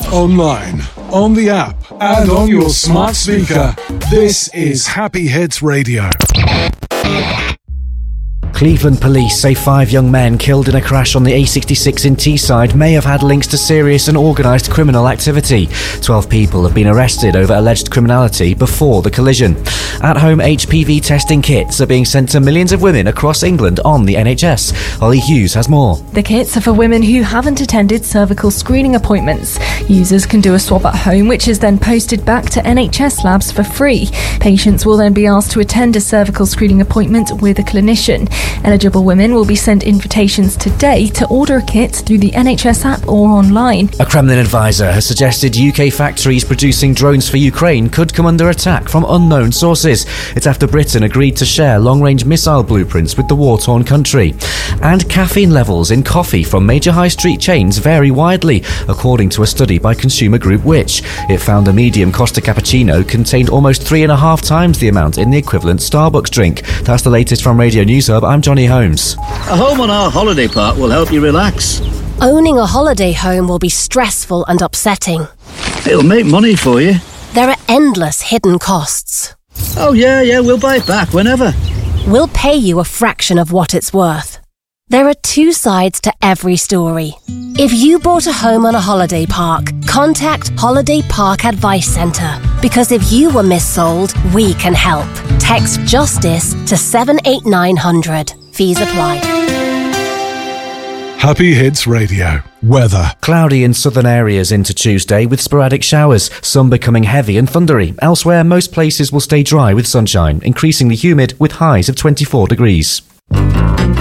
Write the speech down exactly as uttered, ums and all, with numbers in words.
online, on the app, and on your smart speaker. This is Happy Hits Radio. Cleveland police say five young men killed in a crash on the A sixty-six in Teesside may have had links to serious and organised criminal activity. Twelve people have been arrested over alleged criminality before the collision. At-home H P V testing kits are being sent to millions of women across England on the N H S. Ollie Hughes has more. The kits are for women who haven't attended cervical screening appointments. Users can do a swab at home, which is then posted back to N H S labs for free. Patients will then be asked to attend a cervical screening appointment with a clinician. Eligible women will be sent invitations today to order a kit through the N H S app or online. A Kremlin advisor has suggested U K factories producing drones for Ukraine could come under attack from unknown sources. It's after Britain agreed to share long-range missile blueprints with the war-torn country. And caffeine levels in coffee from major high street chains vary widely, according to a study by consumer group Which. It found a medium Costa Cappuccino contained almost three and a half times the amount in the equivalent Starbucks drink. That's the latest from Radio News Hub. I'm Johnny Holmes. A home on our holiday park will help you relax. Owning a holiday home will be stressful and upsetting. It'll make money for you. There are endless hidden costs. Oh yeah, yeah, we'll buy it back whenever. We'll pay you a fraction of what it's worth. There are two sides to every story. If you bought a home on a holiday park, contact Holiday Park Advice Centre. Because if you were missold, we can help. Text JUSTICE to seven eight nine hundred. Fees apply. Happy Hits Radio. Weather. Cloudy in southern areas into Tuesday with sporadic showers, some becoming heavy and thundery. Elsewhere, most places will stay dry with sunshine, increasingly humid with highs of twenty-four degrees.